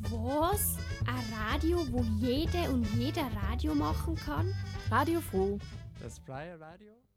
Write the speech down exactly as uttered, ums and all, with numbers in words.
Was? Ein Radio, wo jede und jeder Radio machen kann? Radio Froh. Das freie Radio?